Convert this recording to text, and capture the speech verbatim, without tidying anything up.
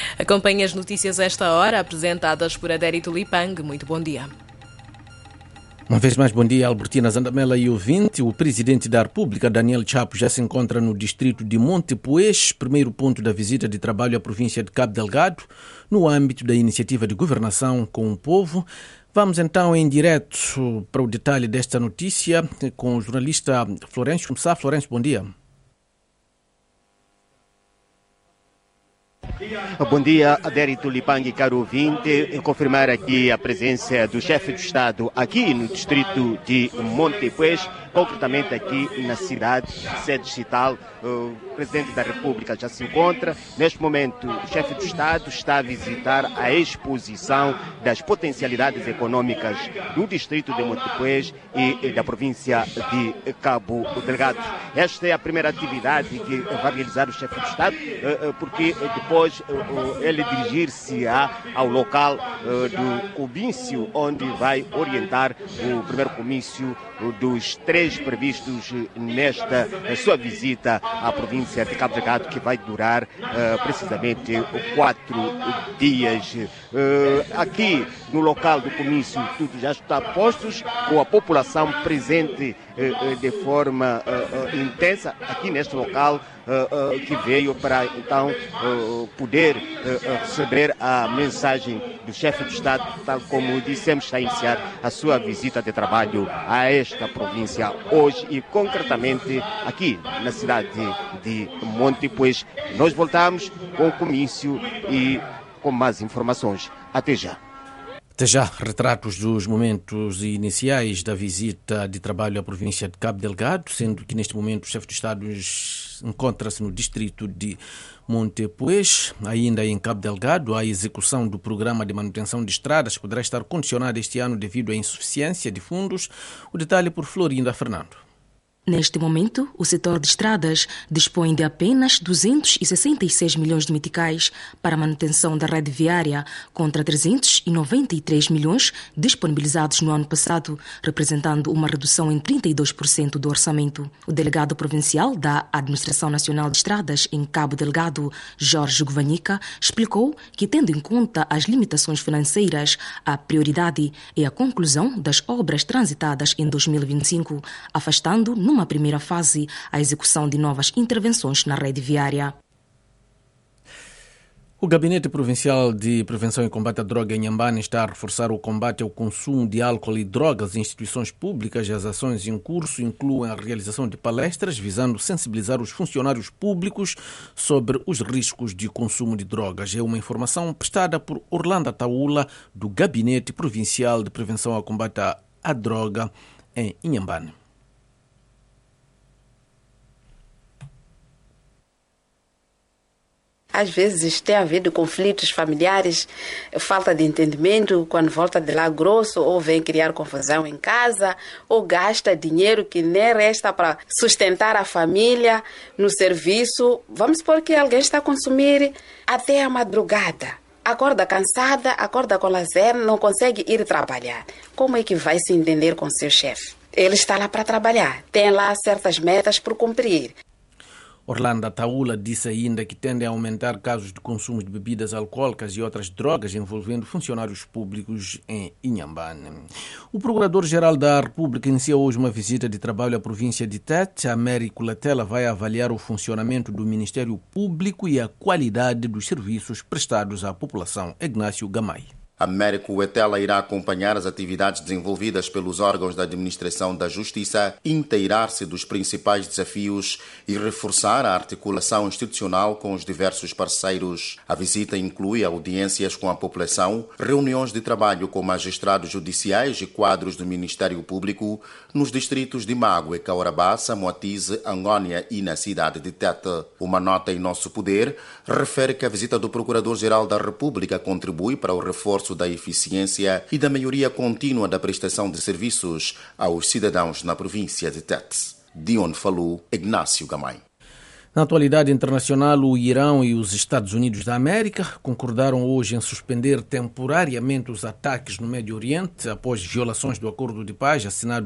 Acompanhe as notícias a esta hora, apresentadas por Adérito Lipang. Muito bom dia. Uma vez mais, bom dia, Albertina Zandamela e ouvinte. O presidente da República, Daniel Chapo, já se encontra no distrito de Montepuez, primeiro ponto da visita de trabalho à província de Cabo Delgado, no âmbito da iniciativa de governação com o povo. Vamos então em direto para o detalhe desta notícia com o jornalista Florencio. Começar, Florencio, bom dia. Bom dia, Adérito Lipang, caro ouvinte. Confirmar aqui a presença do chefe do Estado aqui no distrito de Montepuez, concretamente aqui na cidade, sede distrital. O presidente da República já se encontra. Neste momento, o chefe do Estado está a visitar a exposição das potencialidades econômicas do distrito de Montepuez e da província de Cabo Delgado. Esta é a primeira atividade que vai realizar o chefe do Estado, porque depois ele dirigir-se-á ao local do comício, onde vai orientar o primeiro comício dos três previstos nesta sua visita à província de Cabo Delgado, que vai durar uh, precisamente quatro dias. Uh, aqui no local do comício tudo já está postos, com a população presente uh, de forma uh, uh, intensa aqui neste local, uh, uh, que veio para então uh, poder uh, receber a mensagem do chefe do Estado, tal como dissemos, está a iniciar a sua visita de trabalho a esta província hoje e concretamente aqui na cidade de Montepuez. Nós voltamos com o comício e com mais informações. Até já. Até já, retratos dos momentos iniciais da visita de trabalho à província de Cabo Delgado, sendo que neste momento o chefe de Estado encontra-se no distrito de Montepuez. Ainda em Cabo Delgado, a execução do programa de manutenção de estradas poderá estar condicionada este ano devido à insuficiência de fundos. O detalhe por Florinda Fernando. Neste momento, o setor de estradas dispõe de apenas duzentos e sessenta e seis milhões de meticais para a manutenção da rede viária, contra trezentos e noventa e três milhões disponibilizados no ano passado, representando uma redução em trinta e dois por cento do orçamento. O delegado provincial da Administração Nacional de Estradas em Cabo Delgado, Jorge Govanhica, explicou que, tendo em conta as limitações financeiras, a prioridade é a conclusão das obras transitadas em dois mil e vinte e cinco, afastando, no numa primeira fase, a execução de novas intervenções na rede viária. O Gabinete Provincial de Prevenção e Combate à Droga em Inhambane está a reforçar o combate ao consumo de álcool e drogas em instituições públicas. As ações em curso incluem a realização de palestras visando sensibilizar os funcionários públicos sobre os riscos de consumo de drogas. É uma informação prestada por Orlando Taula, do Gabinete Provincial de Prevenção e Combate à Droga em Inhambane. Às vezes tem havido conflitos familiares, falta de entendimento, quando volta de lá grosso, ou vem criar confusão em casa, ou gasta dinheiro que nem resta para sustentar a família no serviço. Vamos supor que alguém está a consumir até a madrugada. Acorda cansada, acorda com lazer, não consegue ir trabalhar. Como é que vai se entender com seu chefe? Ele está lá para trabalhar, tem lá certas metas por cumprir. Orlando Taula disse ainda que tendem a aumentar casos de consumo de bebidas alcoólicas e outras drogas envolvendo funcionários públicos em Inhambane. O Procurador-Geral da República inicia hoje uma visita de trabalho à província de Tete. Américo Latela vai avaliar o funcionamento do Ministério Público e a qualidade dos serviços prestados à população. Ignácio Gamay. Américo Wetela irá acompanhar as atividades desenvolvidas pelos órgãos da administração da Justiça, inteirar-se dos principais desafios e reforçar a articulação institucional com os diversos parceiros. A visita inclui audiências com a população, reuniões de trabalho com magistrados judiciais e quadros do Ministério Público nos distritos de Mague, Caurabaça, Moatize, Angônia e na cidade de Tete. Uma nota em nosso poder refere que a visita do Procurador-Geral da República contribui para o reforço da eficiência e da melhoria contínua da prestação de serviços aos cidadãos na província de Tete. De onde falou Ignácio Gamay. Na atualidade internacional, o Irão e os Estados Unidos da América concordaram hoje em suspender temporariamente os ataques no Médio Oriente após violações do acordo de paz assinado